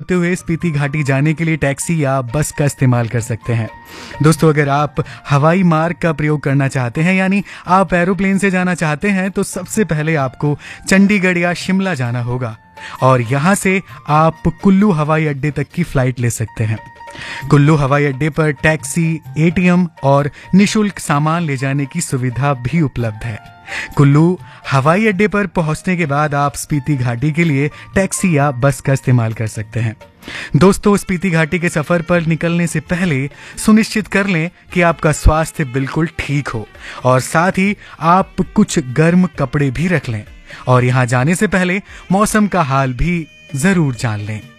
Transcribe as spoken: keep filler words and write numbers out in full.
होते हुए स्पीति घाटी जाने के लिए टैक्सी या बस का इस्तेमाल कर सकते हैं। दोस्तों, अगर आप हवाई मार्ग का प्रयोग करना चाहते हैं, यानी आप एरोप्लेन से जाना चाहते हैं, तो सबसे पहले आपको चंडीगढ़ या शिमला जाना होगा और यहाँ से आप कुल्लू हवाई अड्डे तक की फ्लाइट ले सकते हैं। कुल्लू हवाई अड्डे पर टैक्सी, एटीएम और निशुल्क सामान ले जाने की सुविधा भी उपलब्ध है। कुल्लू हवाई अड्डे पर पहुंचने के बाद आप स्पीति घाटी के लिए टैक्सी या बस का इस्तेमाल कर सकते हैं। दोस्तों, स्पीति घाटी के सफर पर निकलने से पहले सुनिश्चित कर लें कि आपका स्वास्थ्य बिल्कुल ठीक हो और साथ ही आप कुछ गर्म कपड़े भी रख लें और यहाँ जाने से पहले मौसम का हाल भी जरूर जान लें।